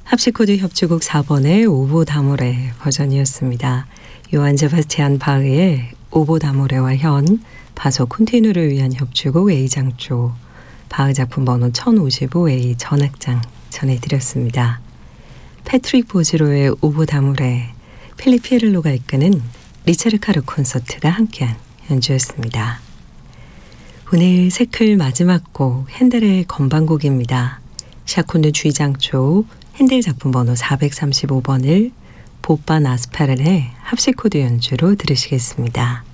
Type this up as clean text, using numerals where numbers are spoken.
합시코드 협주곡 4번의 오보다모레 버전이었습니다. 요한 세바스티안 바흐의 오보다모레와 현, 바소 콘티누를 위한 협주곡 A장조, 바흐 작품 번호 1055A 전악장 전해드렸습니다. 패트릭 보지로의 오보다모레, 필립 피에를로가 이끄는 리차르 카르 콘서트가 함께한 연주였습니다. 오늘 세클 마지막 곡 핸델의 건반곡입니다. 샤콘드 G장조 핸델 작품 번호 435번을 보반 아스파른의 합시코드 연주로 들으시겠습니다.